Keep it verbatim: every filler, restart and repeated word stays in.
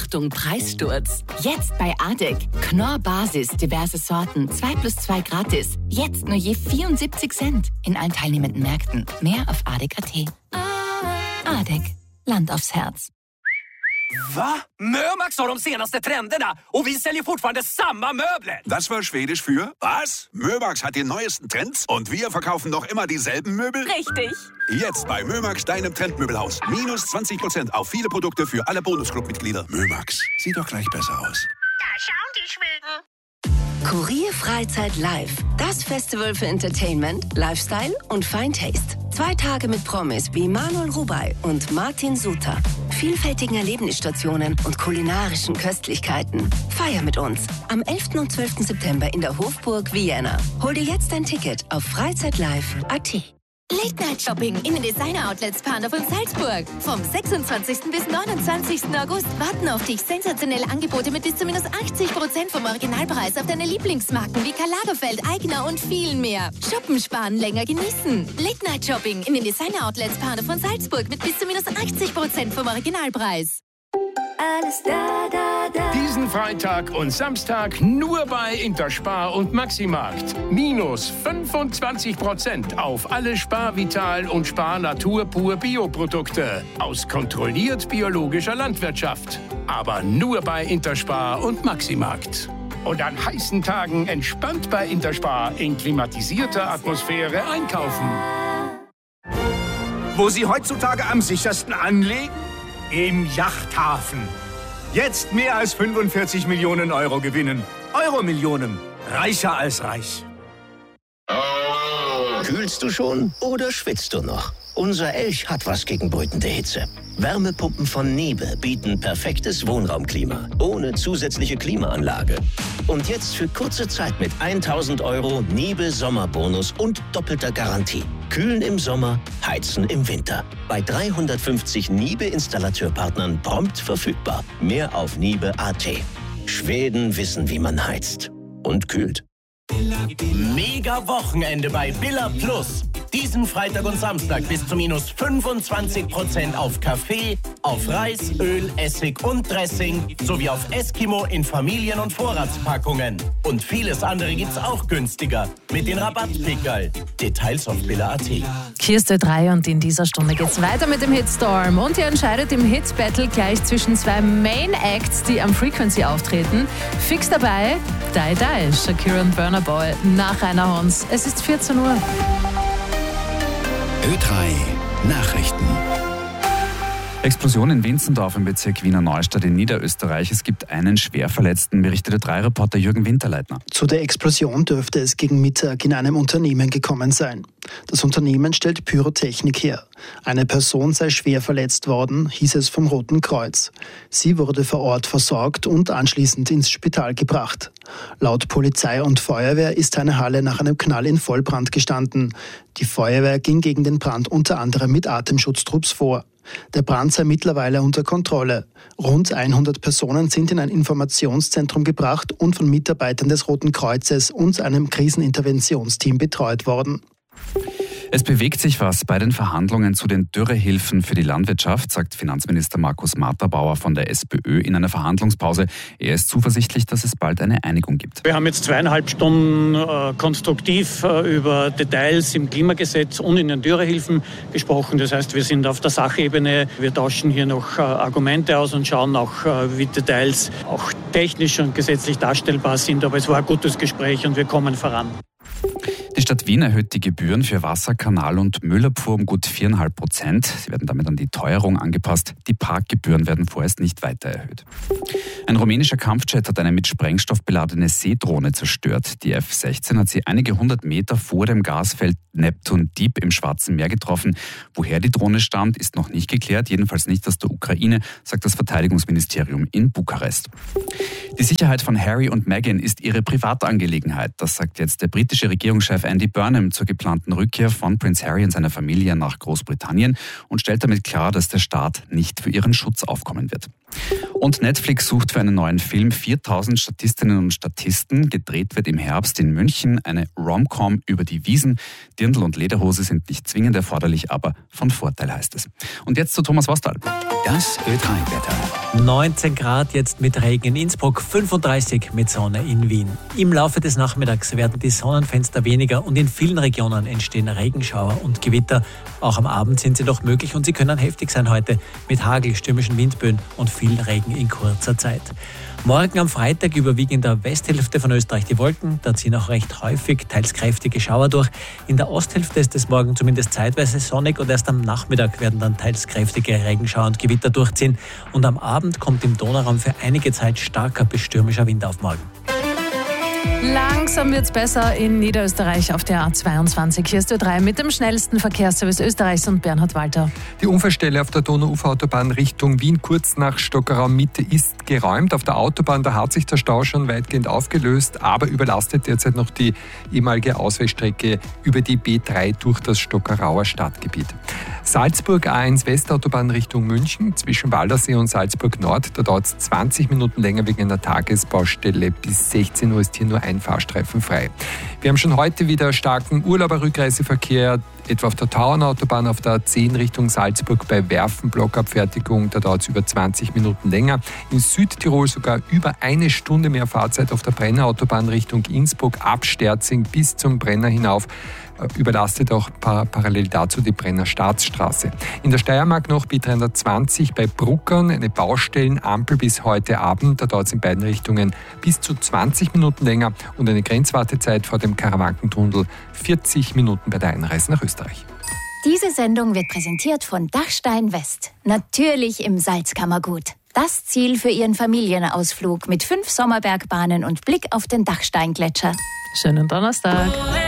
Achtung, Preissturz. Jetzt bei Adek. Knorr Basis, diverse Sorten, zwei plus zwei gratis. Jetzt nur je vierundsiebzig Cent. In allen teilnehmenden Märkten. Mehr auf adek punkt at. Adek. Land aufs Herz. Va? Mömax har de senaste trenderna och vi säljer fortfarande samma möbler. Das war Schwedisch für was? Mömax hat die neuesten Trends und wir verkaufen noch immer dieselben Möbel? Richtig. Jetzt bei Mömax, deinem Trendmöbelhaus. Minus zwanzig Prozent auf viele Produkte für alle Bonusclub-Mitglieder. Mömax, sieht doch gleich besser aus. Da schauen die Schweden. Kurier Freizeit Live. Das Festival für Entertainment, Lifestyle und Fine Taste. Zwei Tage mit Promis wie Manuel Rubey und Martin Suter. Vielfältigen Erlebnisstationen und kulinarischen Köstlichkeiten. Feier mit uns am elften und zwölften September in der Hofburg Vienna. Hol dir jetzt dein Ticket auf freizeitlive punkt at. Late-Night-Shopping in den Designer-Outlets Pandorf und Salzburg. Vom sechsundzwanzigsten bis neunundzwanzigsten August warten auf dich sensationelle Angebote mit bis zu minus achtzig Prozent vom Originalpreis auf deine Lieblingsmarken wie Karl Lagerfeld, Aigner und viel mehr. Shoppen, sparen, länger genießen. Late-Night-Shopping in den Designer-Outlets Pandorf und Salzburg mit bis zu minus achtzig Prozent vom Originalpreis. Alles da, da, da. Diesen Freitag und Samstag nur bei Interspar und Maximarkt. Minus fünfundzwanzig Prozent auf alle Spar Vital und Spar Natur pur Bioprodukte aus kontrolliert biologischer Landwirtschaft. Aber nur bei Interspar und Maximarkt. Und an heißen Tagen entspannt bei Interspar in klimatisierter Atmosphäre einkaufen. Wo Sie heutzutage am sichersten anlegen? Im Yachthafen. Jetzt mehr als fünfundvierzig Millionen Euro gewinnen. Euro-Millionen. Reicher als reich. Kühlst du schon oder schwitzt du noch? Unser Elch hat was gegen brütende Hitze. Wärmepumpen von Niebe bieten perfektes Wohnraumklima. Ohne zusätzliche Klimaanlage. Und jetzt für kurze Zeit mit tausend Euro Niebe Sommerbonus und doppelter Garantie. Kühlen im Sommer, heizen im Winter. Bei dreihundertfünfzig Niebe-Installateurpartnern prompt verfügbar. Mehr auf niebe punkt at. Schweden wissen, wie man heizt. Und kühlt. Mega Wochenende bei Billa Plus. Diesen Freitag und Samstag bis zu minus fünfundzwanzig Prozent auf Kaffee, auf Reis, Öl, Essig und Dressing sowie auf Eskimo in Familien- und Vorratspackungen. Und vieles andere gibt's auch günstiger mit den Rabattpickerl. Details auf Billa punkt at. Hier ist der drei und in dieser Stunde geht's weiter mit dem Hitstorm. Und ihr entscheidet im Hit-Battle gleich zwischen zwei Main-Acts, die am Frequency auftreten. Fix dabei, Die Die, Shakira und Burna Boy, nach Rainer Hons. Es ist vierzehn Uhr. Ö drei Nachrichten. Explosion in Winzendorf im Bezirk Wiener Neustadt in Niederösterreich. Es gibt einen Schwerverletzten, berichtet der drei Reporter Jürgen Winterleitner. Zu der Explosion dürfte es gegen Mittag in einem Unternehmen gekommen sein. Das Unternehmen stellt Pyrotechnik her. Eine Person sei schwer verletzt worden, hieß es vom Roten Kreuz. Sie wurde vor Ort versorgt und anschließend ins Spital gebracht. Laut Polizei und Feuerwehr ist eine Halle nach einem Knall in Vollbrand gestanden. Die Feuerwehr ging gegen den Brand unter anderem mit Atemschutztrupps vor. Der Brand sei mittlerweile unter Kontrolle. Rund hundert Personen sind in ein Informationszentrum gebracht und von Mitarbeitern des Roten Kreuzes und einem Kriseninterventionsteam betreut worden. Es bewegt sich was bei den Verhandlungen zu den Dürrehilfen für die Landwirtschaft, sagt Finanzminister Markus Matterbauer von der SPÖ in einer Verhandlungspause. Er ist zuversichtlich, dass es bald eine Einigung gibt. Wir haben jetzt zweieinhalb Stunden äh, konstruktiv äh, über Details im Klimagesetz und in den Dürrehilfen gesprochen. Das heißt, wir sind auf der Sachebene. Wir tauschen hier noch äh, Argumente aus und schauen auch, äh, wie Details auch technisch und gesetzlich darstellbar sind. Aber es war ein gutes Gespräch und wir kommen voran. Die Stadt Wien erhöht die Gebühren für Wasser, Kanal und Müllabfuhr um gut vier Komma fünf Prozent. Sie werden damit an die Teuerung angepasst. Die Parkgebühren werden vorerst nicht weiter erhöht. Ein rumänischer Kampfjet hat eine mit Sprengstoff beladene Seedrohne zerstört. Die F sechzehn hat sie einige hundert Meter vor dem Gasfeld Neptun Deep im Schwarzen Meer getroffen. Woher die Drohne stammt, ist noch nicht geklärt. Jedenfalls nicht aus der Ukraine, sagt das Verteidigungsministerium in Bukarest. Die Sicherheit von Harry und Meghan ist ihre Privatangelegenheit. Das sagt jetzt der britische Regierungschef Andy Burnham zur geplanten Rückkehr von Prince Harry und seiner Familie nach Großbritannien und stellt damit klar, dass der Staat nicht für ihren Schutz aufkommen wird. Und Netflix sucht für einen neuen Film viertausend Statistinnen und Statisten. Gedreht wird im Herbst in München eine Rom-Com über die Wiesn. Dirndl und Lederhose sind nicht zwingend erforderlich, aber von Vorteil, heißt es. Und jetzt zu Thomas Wastal. Das Ö drei Wetter. neunzehn Grad jetzt mit Regen in Innsbruck, fünfunddreißig mit Sonne in Wien. Im Laufe des Nachmittags werden die Sonnenfenster weniger und in vielen Regionen entstehen Regenschauer und Gewitter. Auch am Abend sind sie noch möglich und sie können heftig sein heute mit Hagel, stürmischen Windböen und viel Regen in kurzer Zeit. Morgen am Freitag überwiegen in der Westhälfte von Österreich die Wolken. Da ziehen auch recht häufig, teils kräftige Schauer durch. In der Osthälfte ist es morgen zumindest zeitweise sonnig und erst am Nachmittag werden dann teils kräftige Regenschauer und Gewitter durchziehen. Und am Abend kommt im Donauraum für einige Zeit starker bis stürmischer Wind auf morgen. Langsam wird's besser in Niederösterreich auf der A zweiundzwanzig. Hier ist Ö drei mit dem schnellsten Verkehrsservice Österreichs und Bernhard Walter. Die Unfallstelle auf der Donau-Ufer-Autobahn Richtung Wien kurz nach Stockerau Mitte ist geräumt. Auf der Autobahn, da hat sich der Stau schon weitgehend aufgelöst, aber überlastet derzeit noch die ehemalige Ausweichstrecke über die B drei durch das Stockerauer Stadtgebiet. Salzburg A eins Westautobahn Richtung München zwischen Waldersee und Salzburg Nord. Da dauert es zwanzig Minuten länger wegen einer Tagesbaustelle. Bis sechzehn Uhr ist hier nur ein Fahrstreifen frei. Wir haben schon heute wieder starken Urlauber-Rückreiseverkehr, etwa auf der Tauernautobahn auf der A zehn Richtung Salzburg bei Werfen, Blockabfertigung, da dauert es über zwanzig Minuten länger. In Südtirol sogar über eine Stunde mehr Fahrzeit auf der Brennerautobahn Richtung Innsbruck ab Sterzing bis zum Brenner hinauf. Überlastet auch par- parallel dazu die Brenner Staatsstraße. In der Steiermark noch B dreihundertzwanzig bei Bruckern, eine Baustellenampel bis heute Abend. Da dauert es in beiden Richtungen bis zu zwanzig Minuten länger und eine Grenzwartezeit vor dem Karawankentunnel vierzig Minuten bei der Einreise nach Österreich. Diese Sendung wird präsentiert von Dachstein West. Natürlich im Salzkammergut. Das Ziel für Ihren Familienausflug mit fünf Sommerbergbahnen und Blick auf den Dachsteingletscher. Schönen Donnerstag.